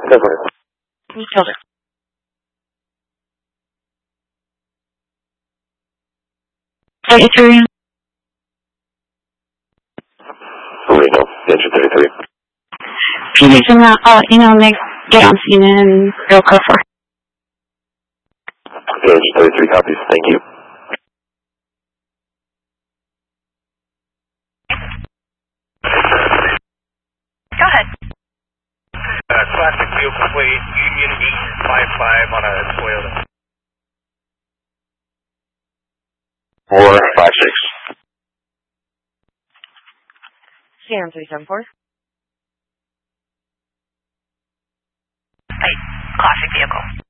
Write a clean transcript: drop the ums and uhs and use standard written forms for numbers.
You killed her. It's her. Reno, engine 33. Phoenix and I'll let you know when they get on scene and real code 4. Okay, engine 33 copies. Thank you. Go ahead. Classic vehicle plate, Union 855 on a Toyota. 456. Sierra 374. Classic vehicle.